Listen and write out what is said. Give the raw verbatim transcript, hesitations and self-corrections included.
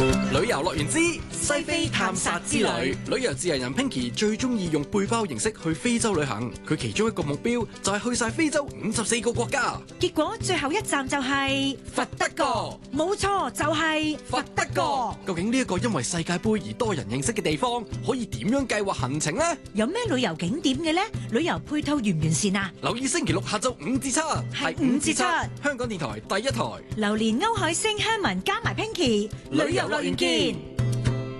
旅遊樂園之西非探索之旅，旅遊自由人 Pinky 最中意用背包形式去非洲旅行，佢其中一個目標就係去晒非洲五十四個國家。 結果最後一站就係佛得角， 冇錯，就係佛得角。 究竟呢一個因為世界盃而多人認識嘅地方，可以點樣計劃行程呢？ 有咩旅遊景點嘅呢？旅遊配套完唔完善啊？ 留意星期六下晝五至七，係五至七，香港電台第一台。 榴蓮歐海星香文加埋 Pinky，旅遊樂園見。